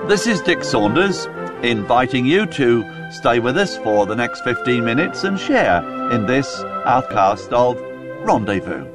This is Dick Saunders, inviting you to stay with us for the next 15 minutes and share in this outcast of Rendezvous.